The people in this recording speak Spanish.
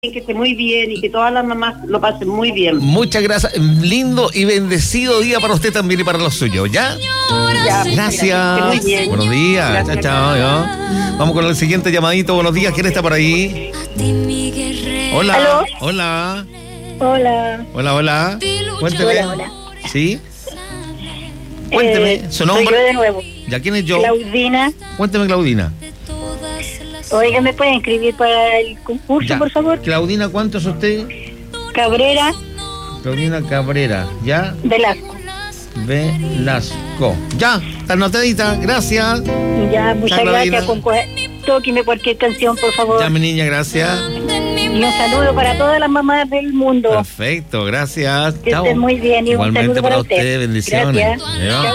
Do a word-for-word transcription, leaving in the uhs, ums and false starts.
que esté muy bien y que todas las mamás lo pasen muy bien. Muchas gracias. Lindo y bendecido día para usted también y para los suyos, ¿ya? Ya, Gracias. Muy bien. Buenos días. Gracias. Chao, chao. ¿Ya? Vamos con el siguiente llamadito. Buenos días. ¿Quién está por ahí? Hola. ¿Aló? Hola. Hola. Hola, hola. Cuénteme. Hola, hola. ¿Sí? Cuénteme. Eh, ¿Su nombre? soy yo de nuevo. ¿Ya quién es yo? Claudina. Cuénteme, Claudina. Oiga, ¿me pueden inscribir para el concurso, Ya. por favor? Claudina, ¿cuánto es usted? Cabrera Claudina Cabrera. ¿Ya? Velasco. Velasco. Ya, está anotadita. Gracias. Ya, muchas Chao, Claudina. gracias. Con cua- Tóqueme cualquier canción, por favor. Ya, mi niña, gracias. Y un saludo para todas las mamás del mundo. Perfecto, gracias. Que Chao. estén muy bien y un Igualmente saludo para para usted. usted, bendiciones. Gracias. Ya.